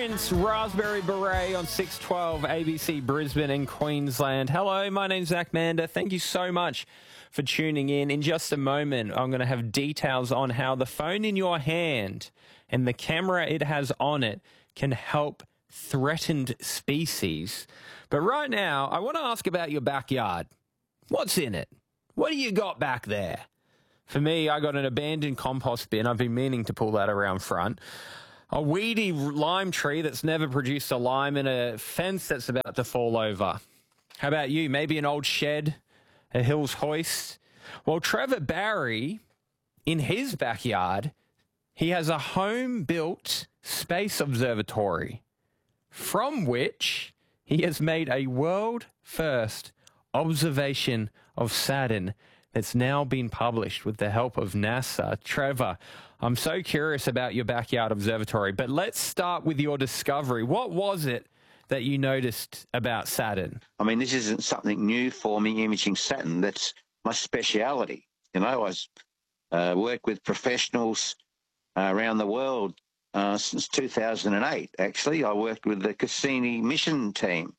Prince, Raspberry Beret on 612 ABC Brisbane and Queensland. Hello, my name's Zach Mander. Thank you so much for tuning in. In just a moment, I'm going to have details on how the phone in your hand and the camera it has on it can help threatened species. But right now, I want to ask about your backyard. What's in it? What do you got back there? For me, I got an abandoned compost bin. I've been meaning to pull that around front. A weedy lime tree that's never produced a lime, and a fence that's about to fall over. How about you? Maybe an old shed, a Hills hoist? Well, Trevor Barry, in his backyard, he has a home-built space observatory from which he has made a world-first observation of Saturn that's now been published with the help of NASA. Trevor, I'm so curious about your backyard observatory, but let's start with your discovery. What was it that you noticed about Saturn? I mean, this isn't something new for me, imaging Saturn. That's my speciality. You know, I worked with professionals around the world since 2008, actually. I worked with the Cassini mission team.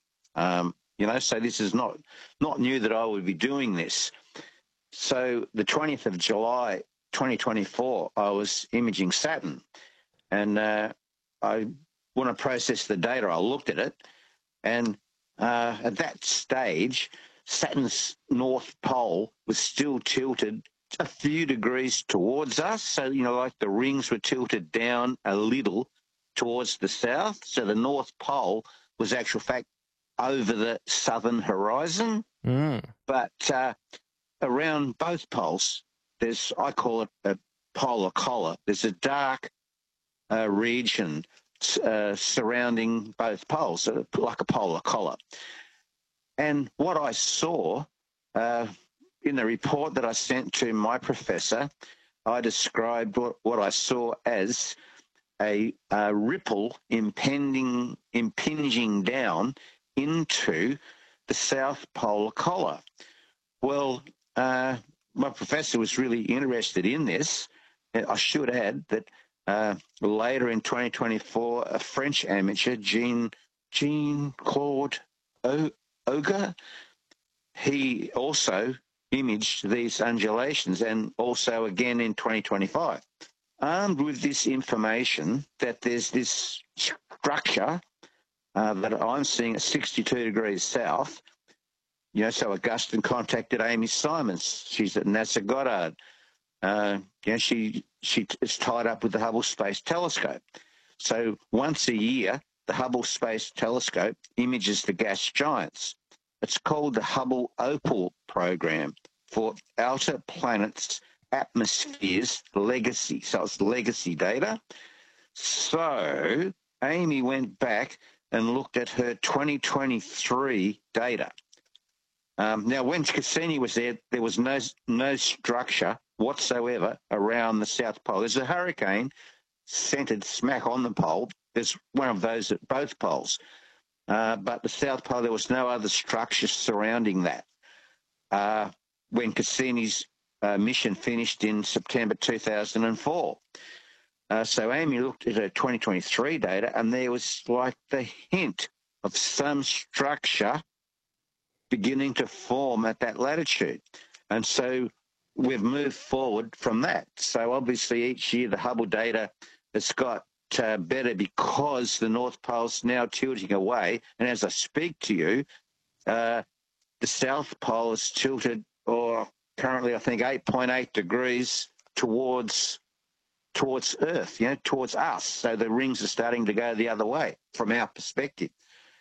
So this is not new that I would be doing this. So the 20th of July, 2024, I was imaging Saturn, and I want to process the data. I looked at it, and at that stage, Saturn's north pole was still tilted a few degrees towards us. So, like the rings were tilted down a little towards the south. So the north pole was actual fact over the southern horizon. But around both poles, I call it a polar collar. There's a dark region surrounding both poles, like a polar collar. And what I saw in the report that I sent to my professor, I described what I saw as a ripple impinging down into the south polar collar. Well, my professor was really interested in this. I should add that later in 2024, a French amateur, Jean-Claude Auger, he also imaged these undulations, and also again in 2025. Armed with this information that there's this structure that I'm seeing at 62 degrees south, so Augustine contacted Amy Simons. She's at NASA Goddard. She is tied up with the Hubble Space Telescope. So once a year, the Hubble Space Telescope images the gas giants. It's called the Hubble Opal Program for Outer Planets Atmospheres Legacy. So it's legacy data. So Amy went back and looked at her 2023 data. Now, when Cassini was there was no structure whatsoever around the South Pole. There's a hurricane centered smack on the pole. There's one of those at both poles. But the South Pole, there was no other structure surrounding that when Cassini's mission finished in September 2004. So Amy looked at her 2023 data, and there was like the hint of some structure beginning to form at that latitude. And so we've moved forward from that. So obviously each year the Hubble data has got better because the North Pole's now tilting away. And as I speak to you, the South Pole is tilted, or currently I think 8.8 degrees towards Earth, towards us. So the rings are starting to go the other way from our perspective.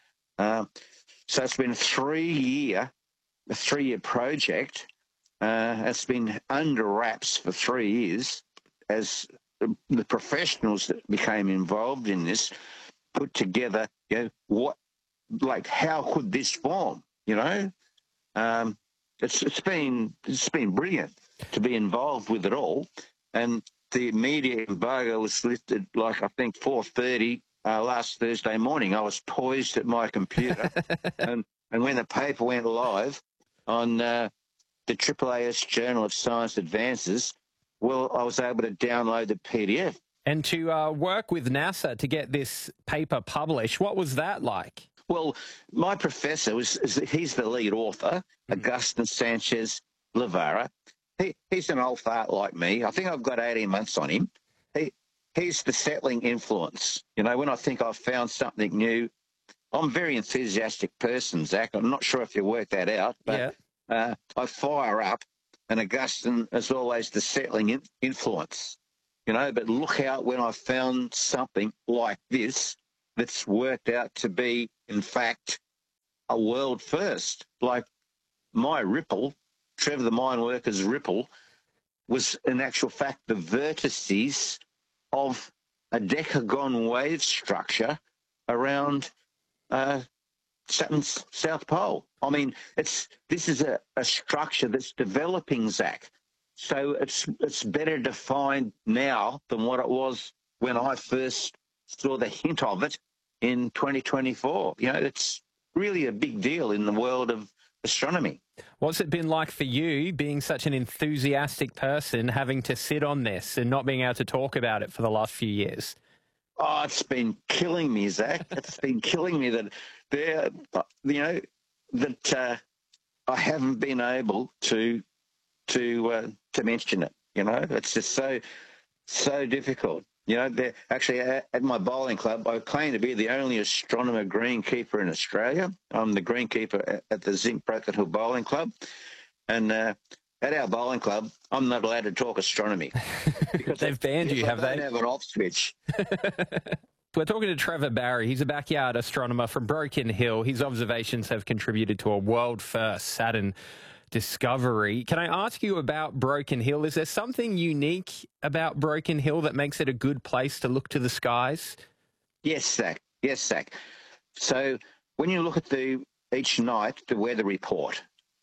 So it's been a three-year project. It's been under wraps for 3 years as the professionals that became involved in this put together, how could this form? It's been brilliant to be involved with it all. And the media embargo was lifted, I think 4:30 last Thursday morning. I was poised at my computer, and when the paper went live on the AAAS Journal of Science Advances, well, I was able to download the PDF. And to work with NASA to get this paper published, what was that like? Well, my professor he's the lead author, Agustin Sanchez Levara. He's an old fart like me. I think I've got 18 months on him. He's the settling influence. You know, when I think I've found something new, I'm a very enthusiastic person, Zach. I'm not sure if you worked that out, but I fire up, and Augustine is always the settling influence. You know, but look out when I found something like this that's worked out to be, in fact, a world first. Like my ripple, Trevor the Mine Worker's ripple, was in actual fact the vertices of a decagon wave structure around Saturn's South Pole. I mean, this is a structure that's developing, Zach. So it's better defined now than what it was when I first saw the hint of it in 2024. You know, it's really a big deal in the world of astronomy. What's it been like for you, being such an enthusiastic person, having to sit on this and not being able to talk about it for the last few years? Oh, it's been killing me, Zach. It's been killing me that I haven't been able to mention it. You know, it's just so difficult. You know, actually at my bowling club, I claim to be the only astronomer greenkeeper in Australia. I'm the greenkeeper at the Zinc Broken Hill Bowling Club, and at our bowling club, I'm not allowed to talk astronomy. They've banned you, have they? I don't have an off switch. We're talking to Trevor Barry. He's a backyard astronomer from Broken Hill. His observations have contributed to a world-first Saturn discovery. Can I ask you about Broken Hill? Is there something unique about Broken Hill that makes it a good place to look to the skies? Yes, Zach. Yes, Zach. So when you look at each night, the weather report,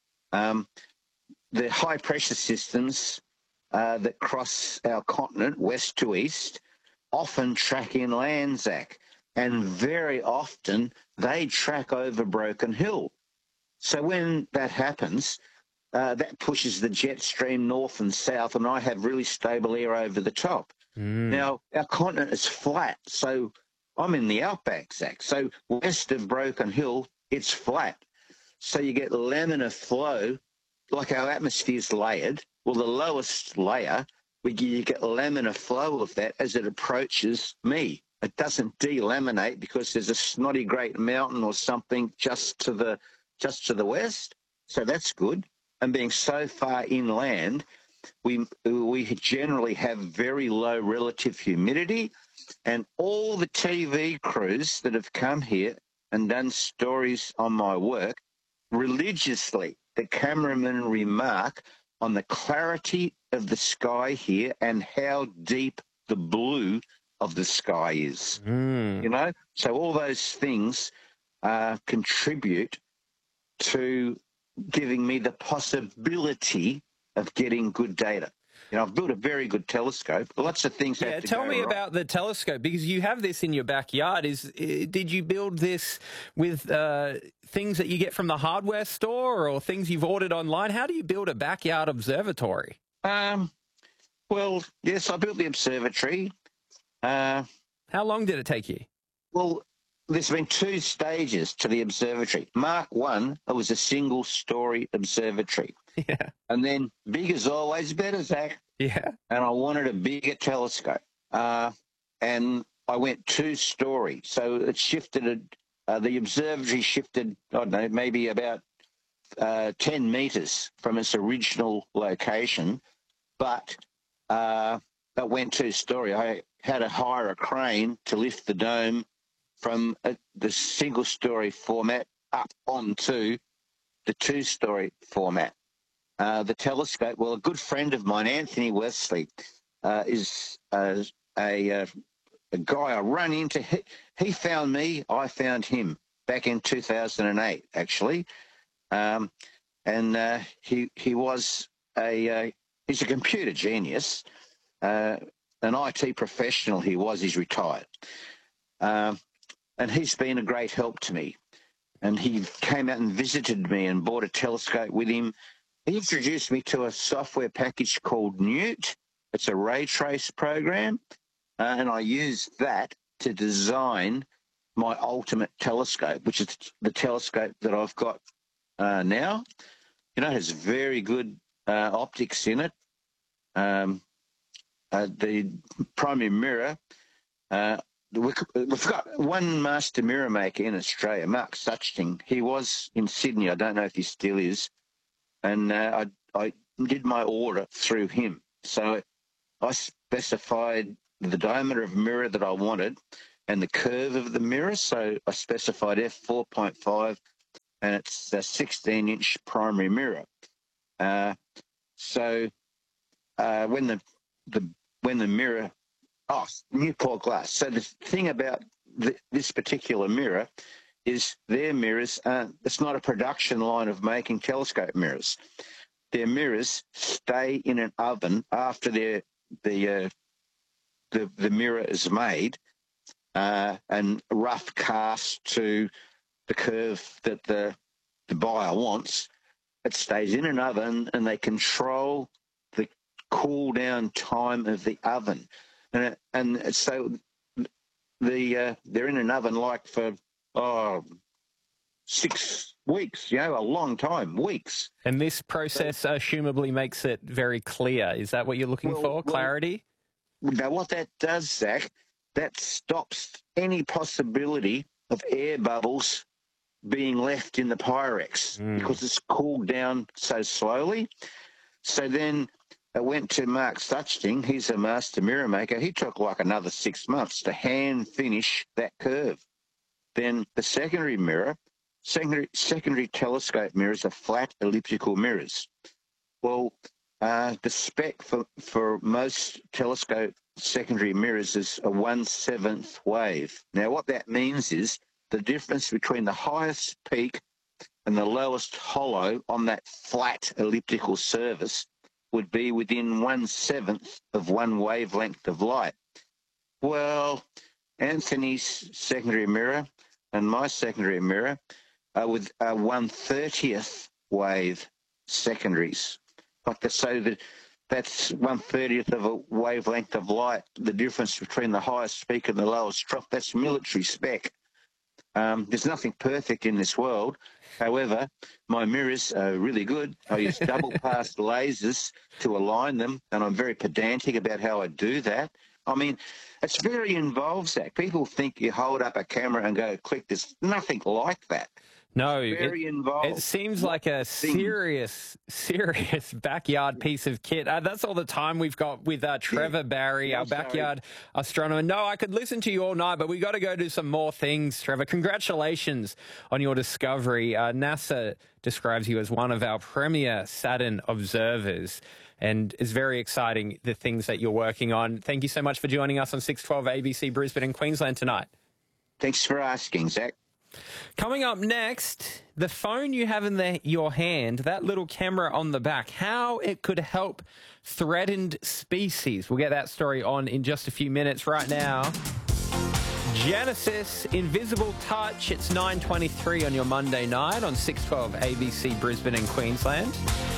the high-pressure systems that cross our continent, west to east, often track inland, Zach, and very often they track over Broken Hill. So when that happens, that pushes the jet stream north and south, and I have really stable air over the top. Now, our continent is flat, so I'm in the outback, Zach. So west of Broken Hill, it's flat. So you get laminar flow, like our atmosphere's layered. Well, the lowest layer, you get laminar flow of that as it approaches me. It doesn't delaminate because there's a snotty great mountain or something just to the west. So that's good. And being so far inland, we generally have very low relative humidity, and all the TV crews that have come here and done stories on my work, religiously, the cameramen remark on the clarity of the sky here and how deep the blue of the sky is. You know, so all those things contribute to giving me the possibility of getting good data. You know, I've built a very good telescope. Lots of things have to tell go me right. about the telescope, because you have this in your backyard. Did you build this with things that you get from the hardware store or things you've ordered online? How do you build a backyard observatory? Well, yes, I built the observatory. How long did it take you? Well, there's been two stages to the observatory. Mark 1, it was a single-story observatory. Yeah. And then big is always better, Zach. Yeah. And I wanted a bigger telescope. And I went 2-story. So it shifted, the observatory shifted, I don't know, maybe about 10 metres from its original location. But that went 2-story. I had to hire a crane to lift the dome from the single-story format up onto the 2-story format. The telescope, well, a good friend of mine, Anthony Wesley, is a guy I run into. He found me, I found him back in 2008, actually. He was he's a computer genius, an IT professional he's retired. And he's been a great help to me. And he came out and visited me and bought a telescope with him. He introduced me to a software package called Newt. It's a ray trace program. and I used that to design my ultimate telescope, which is the telescope that I've got now. It has very good optics in it. The primary mirror, we've got one master mirror maker in Australia, Mark Suchting. He was in Sydney. I don't know if he still is. And I did my order through him. So I specified the diameter of mirror that I wanted and the curve of the mirror. So I specified f4.5, and it's a 16-inch primary mirror. When the mirror, Newport glass. So the thing about this particular mirror is their mirrors, it's not a production line of making telescope mirrors. Their mirrors stay in an oven after the mirror is made, and rough cast to the curve that the buyer wants. It stays in an oven, and they control the cool down time of the oven, and so they're in an oven like for 6 weeks, a long time, weeks. And this process assumably makes it very clear. Is that what you're looking for, clarity? Now, what that does, Zach, that stops any possibility of air bubbles being left in the Pyrex because it's cooled down so slowly. So then I went to Mark Suchting. He's a master mirror maker. He took like another 6 months to hand finish that curve. Then the secondary telescope mirrors are flat elliptical mirrors. Well, the spec for most telescope secondary mirrors is a 1/7 wave. Now, what that means is the difference between the highest peak and the lowest hollow on that flat elliptical surface would be within 1/7 of one wavelength of light. Well, Anthony's secondary mirror and my secondary mirror are with 1/30th wave secondaries. That's 1/30th of a wavelength of light. The difference between the highest peak and the lowest drop, that's military spec. There's nothing perfect in this world. However, my mirrors are really good. I use double-pass lasers to align them, and I'm very pedantic about how I do that. I mean, it's very involved, Zach. People think you hold up a camera and go, click. There's nothing like that. No, very involved. It seems like a serious backyard piece of kit. That's all the time we've got with Trevor Barry, our backyard astronomer. No, I could listen to you all night, but we got to go do some more things, Trevor. Congratulations on your discovery. NASA describes you as one of our premier Saturn observers, and it's very exciting, the things that you're working on. Thank you so much for joining us on 612 ABC Brisbane and Queensland tonight. Thanks for asking, Zach. Coming up next, the phone you have in your hand, that little camera on the back, how it could help threatened species. We'll get that story on in just a few minutes. Right now, Genesis, Invisible Touch. It's 9:23 on your Monday night on 612 ABC Brisbane and Queensland.